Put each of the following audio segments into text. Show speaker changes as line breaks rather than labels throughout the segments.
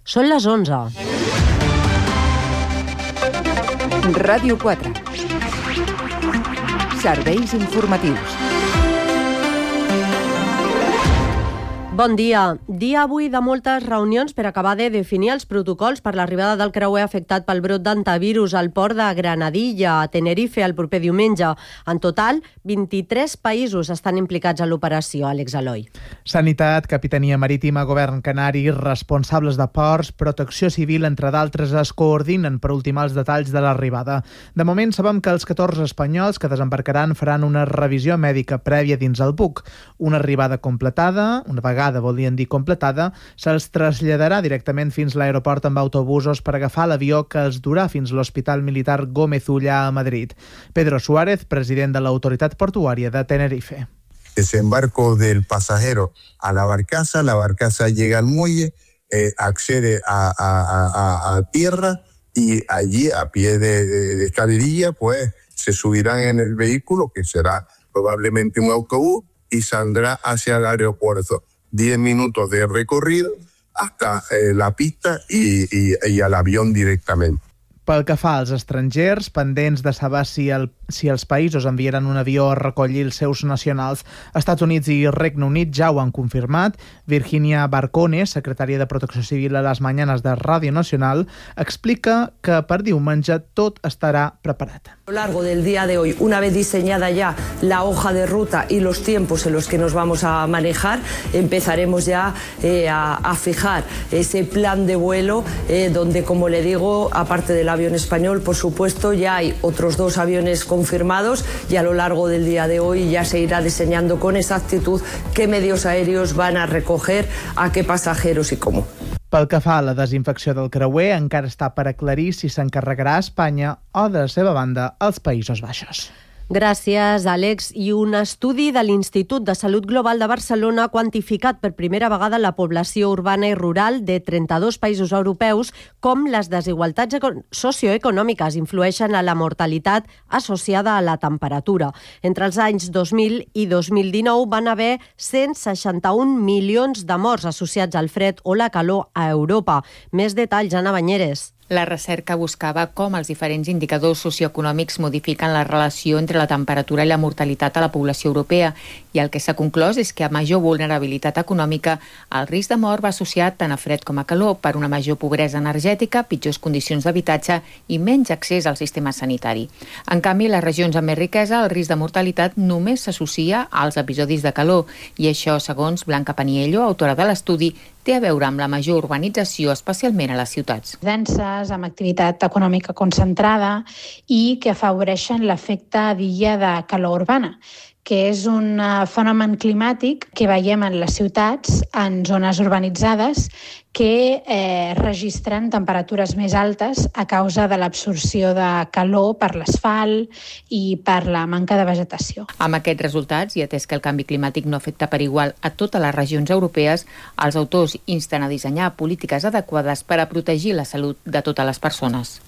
Són les 11.
Ràdio 4. Serveis informatius.
Bon dia. Dia avui de moltes reunions per acabar de definir els protocols per l'arribada del creuer afectat pel brot d'hantavirus al port de Granadilla, a Tenerife, el proper diumenge. En total, 23 països estan implicats en l'operació, Àlex Eloi.
Sanitat, Capitania Marítima, Govern Canari, responsables de ports, Protecció Civil, entre d'altres, es coordinen per ultimar els detalls de l'arribada. De moment sabem que els 14 espanyols que desembarcaran faran una revisió mèdica prèvia dins el buc. Una arribada completada, una vegada volien dir completada, se'ls traslladarà directament fins a l'aeroport amb autobusos per agafar l'avió que els durà fins a l'Hospital Militar Gómez Ulla a Madrid. Pedro Suárez, president de l'Autoritat Portuària de Tenerife.
Desembarco del pasajero a la barcaza llega al muelle, accede a tierra y allí a pie de escalerilla pues se subirán en el vehículo, que será probablemente un autobús, y saldrá hacia el aeropuerto. 10 minutos de recorrido hasta la pista y al avión directamente.
Pel que fa als estrangers, pendents de saber si els països enviaran un avió a recollir els seus nacionals, Estats Units i Regne Unit ja ho han confirmat. Virginia Barcone, secretària de Protecció Civil a les Mañanes de Ràdio Nacional, explica que per diumenge tot estarà preparat.
A lo largo del día de hoy, una vez diseñada ya la hoja de ruta y los tiempos en los que nos vamos a manejar, empezaremos ya a fijar ese plan de vuelo donde, como le digo, aparte del avión español, por supuesto, ya hay otros 2 aviones confirmados y a lo largo del día de hoy ya se irá diseñando con exactitud qué medios aéreos van a recoger a qué pasajeros y cómo.
Pel que fa a la desinfecció del creuer, encara està per aclarir si s'encarregarà a Espanya o, de la seva banda, als Països Baixos.
Gràcies, Àlex. I un estudi de l'Institut de Salut Global de Barcelona ha quantificat per primera vegada la població urbana i rural de 32 països europeus, com les desigualtats socioeconòmiques influeixen a la mortalitat associada a la temperatura. Entre els anys 2000 i 2019 van haver 161 milions de morts associats al fred o la calor a Europa. Més detalls, Anna Banyeres.
La recerca buscava com els diferents indicadors socioeconòmics modifiquen la relació entre la temperatura i la mortalitat a la població europea, i el que s'ha conclòs és que a major vulnerabilitat econòmica el risc de mort va associat tant a fred com a calor per una major pobresa energètica, pitjors condicions d'habitatge i menys accés al sistema sanitari. En canvi, les regions amb més riquesa, el risc de mortalitat només s'associa als episodis de calor, i això, segons Blanca Paniello, autora de l'estudi, té a veure amb la major urbanització, especialment a les ciutats.
Denses, amb activitat econòmica concentrada i que afavoreixen l'efecte d'illa de calor urbana, que és un fenomen climàtic que veiem en les ciutats, en zones urbanitzades, que registren temperatures més altes a causa de l'absorció de calor per l'asfalt i per la manca de vegetació.
Amb aquests resultats, i atès que el canvi climàtic no afecta per igual a totes les regions europees, els autors insten a dissenyar polítiques adequades per a protegir la salut de totes les persones.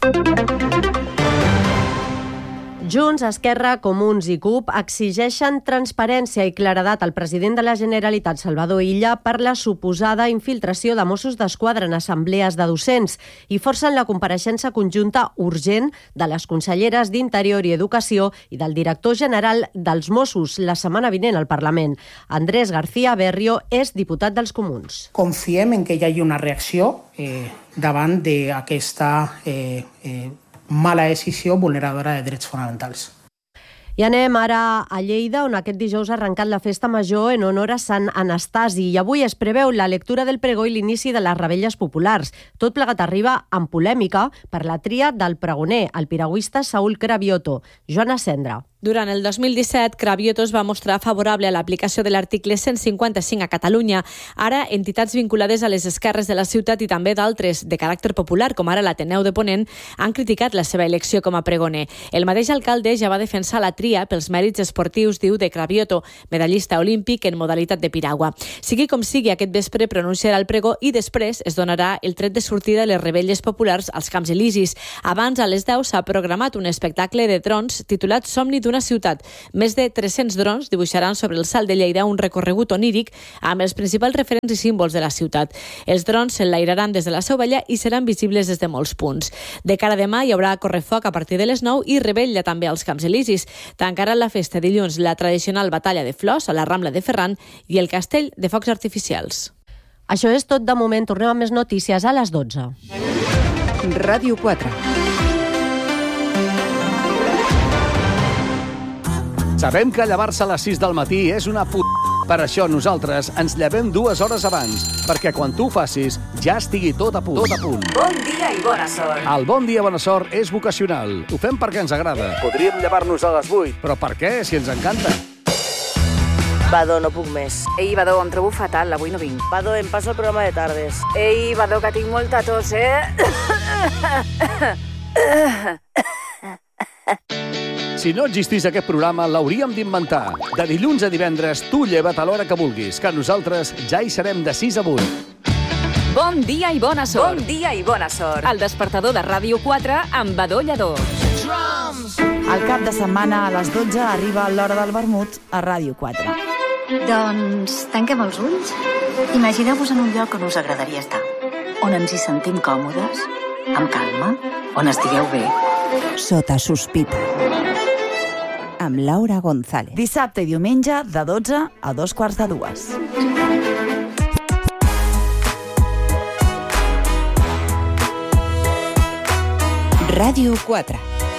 Junts, Esquerra, Comuns i CUP exigeixen transparència i claredat al president de la Generalitat, Salvador Illa, per la suposada infiltració de Mossos d'Esquadra en assemblees de docents i forcen la compareixença conjunta urgent de les conselleres d'Interior i Educació i del director general dels Mossos la setmana vinent al Parlament. Andrés García Berrio és diputat dels Comuns.
Confiem en que hi hagi una reacció davant d'aquesta mala decisió vulneradora de drets fonamentals.
I anem ara a Lleida, on aquest dijous ha arrencat la festa major en honor a Sant Anastasi i avui es preveu la lectura del pregó i l'inici de les revetlles populars. Tot plegat arriba amb polèmica per la tria del pregoner, el piragüista Saúl Cravioto. Joana Cendra.
Durant el 2017, Cravioto es va mostrar favorable a l'aplicació de l'article 155 a Catalunya. Ara, entitats vinculades a les esquerres de la ciutat i també d'altres de caràcter popular, com ara l'Ateneu de Ponent, han criticat la seva elecció com a pregoner. El mateix alcalde ja va defensar la tria pels mèrits esportius, diu, de Cravioto, medallista olímpic en modalitat de piragua. Sigui com sigui, aquest vespre pronunciarà el pregó i després es donarà el tret de sortida de les revetlles populars als Camps Elisis. Abans, a les 10, s'ha programat un espectacle de trons titulat Somni d'una ciutat. Més de 300 drons dibuixaran sobre el salt de Lleida un recorregut oníric amb els principals referents i símbols de la ciutat. Els drons s'enlairaran des de la Seu Vella i seran visibles des de molts punts. De cara a demà hi haurà correfoc a partir de les 9 i revetlla també als Camps Elisis. Tancarà la festa dilluns la tradicional batalla de flors a la Rambla de Ferran i el castell de focs artificials.
Això és tot de moment. Tornem amb més notícies a les 12.
Ràdio 4.
Sabem que llevar-se a les 6 del matí és una Per això nosaltres ens llevem 2 hores abans, perquè quan tu ho facis ja estigui tot a punt.
Bon dia i bona sort.
El bon dia, bona sort és vocacional. Ho fem perquè ens agrada. Podríem llevar-nos a les 8, però per què, si ens encanta?
Badó, no puc més.
Ei, Badó, em trobo fatal, avui no vinc.
Badó, em passo el programa de tardes.
Ei, Badó, que tinc molta tos,
Si no existís aquest programa, l'hauríem d'inventar. De dilluns a divendres, tu lleva't a l'hora que vulguis, que nosaltres ja hi serem de 6 a 8.
Bon dia i bona sort.
Bon dia i bona sort.
El despertador de Ràdio 4 amb Badó Lledó.
El cap de setmana a les 12 arriba l'hora del vermut a Ràdio 4.
Doncs tanquem els ulls. Imagineu-vos en un lloc on us agradaria estar, on ens hi sentim còmodes, amb calma, on estigueu bé.
Sota sospita. Amb Laura González.
Dissabte i diumenge de 12 a 2:45.
Ràdio 4.